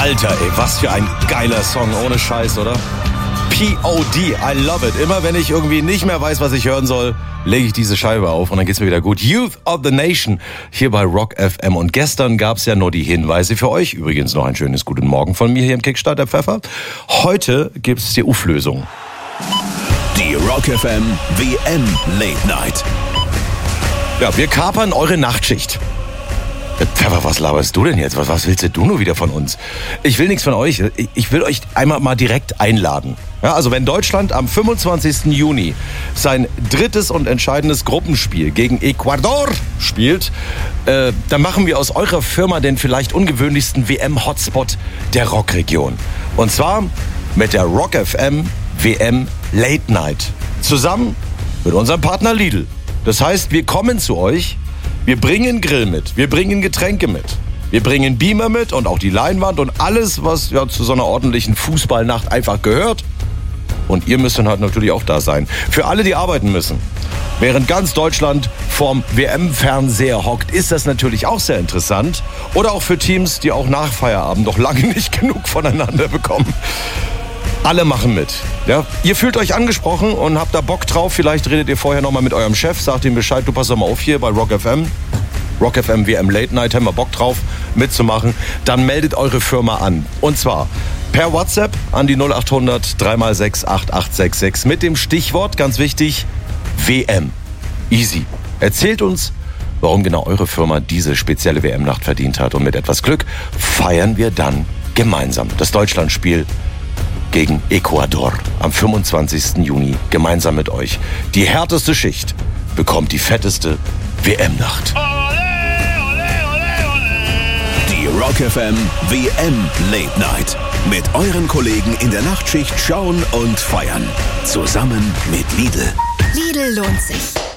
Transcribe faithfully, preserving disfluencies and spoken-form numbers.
Alter, ey, was für ein geiler Song, ohne Scheiß, oder? P O D, I love it. Immer wenn ich irgendwie nicht mehr weiß, was ich hören soll, lege ich diese Scheibe auf und dann geht's mir wieder gut. Youth of the Nation hier bei Rock F M. Und gestern gab's ja nur die Hinweise für euch. Übrigens noch ein schönes Guten Morgen von mir hier im Kickstarter Pfeffer. Heute gibt's die Auflösung. Die Rock F M W M Late Night. Ja, wir kapern eure Nachtschicht. Pfeffer, was laberst du denn jetzt? Was, was willst du nur wieder von uns? Ich will nichts von euch. Ich will euch einmal mal direkt einladen. Ja, also wenn Deutschland am fünfundzwanzigsten Juni sein drittes und entscheidendes Gruppenspiel gegen Ecuador spielt, äh, dann machen wir aus eurer Firma den vielleicht ungewöhnlichsten W M-Hotspot der Rockregion. Und zwar mit der Rock F M W M Late Night. Zusammen mit unserem Partner Lidl. Das heißt, wir kommen zu euch. Wir bringen Grill mit, wir bringen Getränke mit, wir bringen Beamer mit und auch die Leinwand und alles, was ja zu so einer ordentlichen Fußballnacht einfach gehört. Und ihr müsst dann halt natürlich auch da sein. Für alle, die arbeiten müssen. Während ganz Deutschland vorm W M-Fernseher hockt, ist das natürlich auch sehr interessant. Oder auch für Teams, die auch nach Feierabend noch lange nicht genug voneinander bekommen. Alle machen mit. Ja? Ihr fühlt euch angesprochen und habt da Bock drauf. Vielleicht redet ihr vorher nochmal mit eurem Chef, sagt ihm Bescheid, du pass doch mal auf hier bei Rock F M. Rock F M W M Late Night, haben wir Bock drauf mitzumachen. Dann meldet eure Firma an. Und zwar per WhatsApp an die null acht hundert drei mal sechs acht acht sechs sechs mit dem Stichwort, ganz wichtig, W M. Easy. Erzählt uns, warum genau eure Firma diese spezielle W M-Nacht verdient hat. Und mit etwas Glück feiern wir dann gemeinsam das Deutschlandspiel gegen Ecuador am fünfundzwanzigsten Juni gemeinsam mit euch. Die härteste Schicht bekommt die fetteste W M-Nacht. Die Rock F M W M Late Night. Mit euren Kollegen in der Nachtschicht schauen und feiern. Zusammen mit Lidl. Lidl lohnt sich.